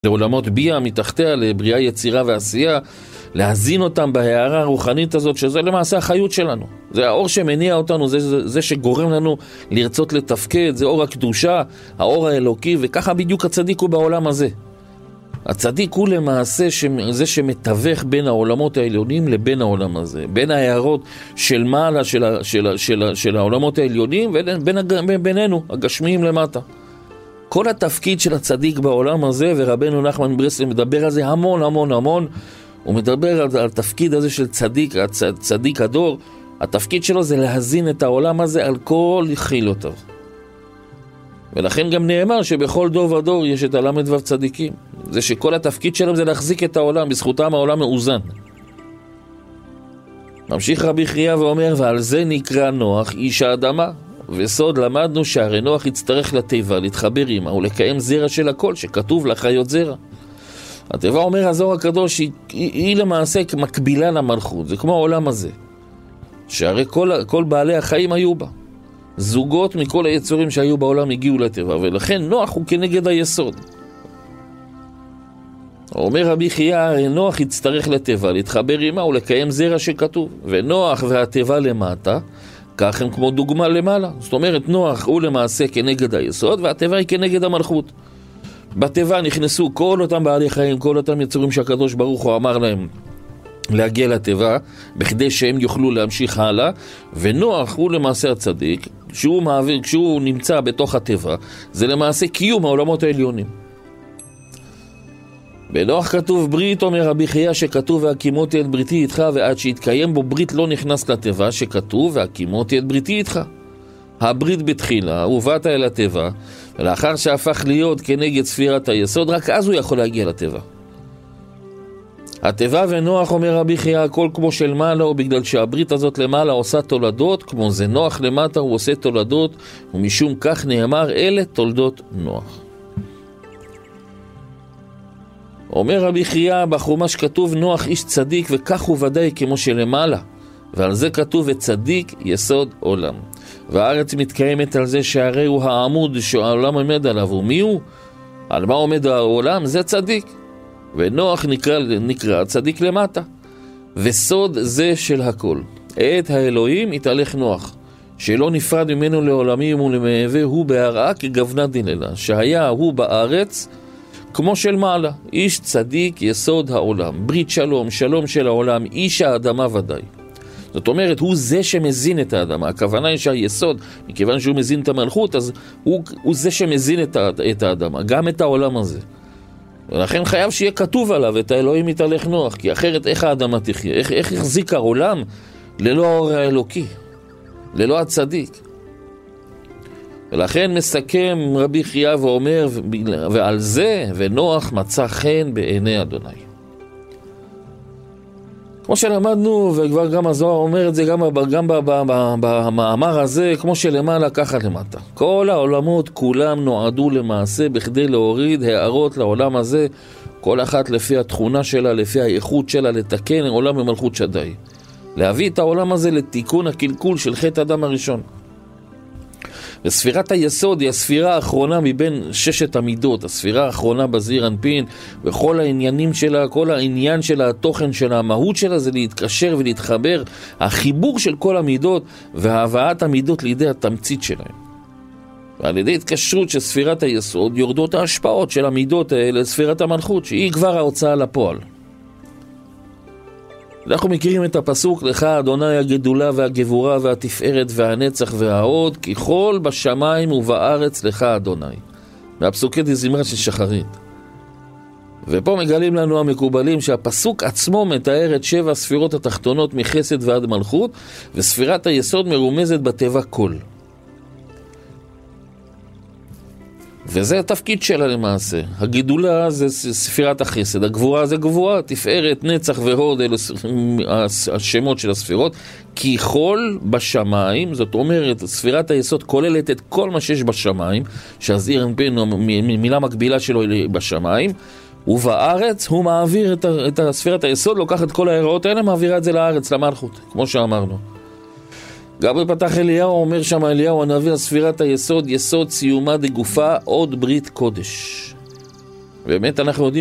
לעולמות בייה מתחתיה, לבריאה יצירה ועשייה, להזין אותם בהערה הרוחנית הזאת, שזה למעשה החיות שלנו. זה האור שמניע אותנו, זה שגורם לנו לרצות לתפקד, זה אור הקדושה, האור האלוקי, וככה בדיוק הצדיק הוא בעולם הזה. הצדיק הוא למעשה זה שמתווך בין העולמות העליונים לבין העולם הזה, בין ההערות של מעלה של העולמות העליונים ובינינו, הגשמיים למטה. כל התפקיד של הצדיק בעולם הזה, ורבנו נחמן מברסלב מדבר על זה המון המון המון, הוא מדבר על התפקיד הזה של צדיק הדור, התפקיד שלו זה להזין את העולם הזה על כל חילותיו. ולכן גם נאמר שבכל דור ודור יש את הלמד וו צדיקים. זה שכל התפקיד שלהם זה להחזיק את העולם, בזכותם העולם מאוזן. ממשיך רבי חייא ואומר, ועל זה נקרא נוח איש האדמה. וסוד למדנו שהרי נוח יצטרך לטבע, להתחבר עמה ולקיים זרע של הכל, שכתוב לחיות זרע. הטבע אומר הזוהר הקדוש, היא למעשה מקבילה למלכות, זה כמו העולם הזה. שהרי כל בעלי החיים היו בה. זוגות מכל היצורים שהיו בעולם הגיעו לטבע, ולכן נוח הוא כנגד היסוד. אומר רבי חייא, הרי נוח יצטרך לטבע, להתחבר עמה ולקיים זרע שכתוב. ונוח והטבע למטה, כך הם כמו דוגמה למעלה. זאת אומרת, נוח הוא למעשה כנגד היסוד, והטבע היא כנגד המלכות. בטבע נכנסו כל אותם בעלי חיים, כל אותם יצורים שהקדוש ברוך הוא אמר להם להגיע לטבע, בכדי שהם יוכלו להמשיך הלאה, ונוח הוא למעשה הצדיק, כשהוא נמצא בתוך הטבע, זה למעשה קיום העולמות העליונים. בנוח כתוב ברית, אומר רבי חייא, שכתוב והקימותי את בריתי איתך, ועד שיתקיים בו ברית לא נכנס לטבע, שכתוב והקימותי את בריתי איתך. הברית בתחילה, ובאת אל הטבע, ולאחר שהפך להיות כנגד ספירת היסוד, רק אז הוא יכול להגיע לטבע. הטבע ונוח, אומר רבי חייא, הכל כמו של מעלה, ובגלל שהברית הזאת למעלה עושה תולדות, כמו זה נוח למטה הוא עושה תולדות, ומשום כך נאמר אלה תולדות נוח. אומר רבי חייא, בחומש כתוב נוח איש צדיק, וכך הוא ודאי כמו שלמעלה, ועל זה כתוב וצדיק יסוד עולם. והארץ מתקיימת על זה שהרי הוא העמוד שהעולם עומד עליו, ומי הוא? על מה עומד העולם? זה צדיק. ונוח נקרא צדיק למטה, וסוד זה של הכל. את האלוהים התהלך נוח, שלא נפרד ממנו לעולמים ולמעבה, הוא בהרעה כגוונה דינלה, שהיה הוא בארץ כמו של מעלה, איש צדיק יסוד העולם, ברית שלום, שלום של העולם, איש האדמה ודאי. זאת אומרת, הוא זה שמזין את האדמה. הכוונה היא שהיסוד, מכיוון שהוא מזין את המלכות, אז הוא זה שמזין את האדמה, גם את העולם הזה. ולכן חייב שיהיה כתוב עליו את האלוהים מתהלך נוח, כי אחרת איך האדמה תחיה? איך יחזיק העולם ללא האור האלוקי, ללא הצדיק? ולכן מסכם רבי חייא ואומר, ועל זה ונוח מצא חן בעיני אדוני. כמו שלמדנו, וכבר גם הזוהר אומר את זה גם במאמר הזה, כמו שלמעלה ככה למטה. כל העולמות כולם נועדו למעשה בכדי להוריד הערות לעולם הזה, כל אחת לפי התכונה שלה, לפי האיכות שלה, לתקן עולם במלכות שדי. להביא את העולם הזה לתיקון הקלקול של חטא אדם הראשון. וספירת היסוד היא הספירה האחרונה מבין 6 המידות, הספירה האחרונה בזעיר אנפין, וכל העניינים שלה, כל העניין שלה, התוכן שלה, המהות שלה זה להתקשר ולהתחבר, החיבור של כל המידות והבאת המידות לידי התמצית שלהם. ועל ידי התקשרות של ספירת היסוד יורדות ההשפעות של המידות האלה לספירת המלכות, שהיא כבר ההוצאה לפועל. אנחנו מכירים את הפסוק, לך אדוני הגדולה והגבורה והתפארת והנצח וההוד, ככל בשמיים ובארץ לך אדוני. והפסוקי דזמרה של שחרית. ופה מגלים לנו המקובלים שהפסוק עצמו מתאר את 7 ספירות התחתונות מחסד ועד מלכות, וספירת היסוד מרומזת בטבע כל. וזה התפקיד שלה למעשה. הגדולה זה ספירת החסד, הגבורה זה גבורה, תפארת, נצח והוד, אלה השמות של הספירות. ככל בשמיים, זאת אומרת, ספירת היסוד כוללת את כל מה שיש בשמיים, שהזעיר אנפין, מילה מקבילה שלו בשמיים, ובארץ הוא מעביר את ספירת היסוד, לוקח את כל ההיראות האלה, מעבירה את זה לארץ, למלכות, כמו שאמרנו. גם בפתח אליהו אומר שם אליהו הנביא, ספירת היסוד, יסוד סיומה דגופה עוד ברית קודש. באמת אנחנו יודעים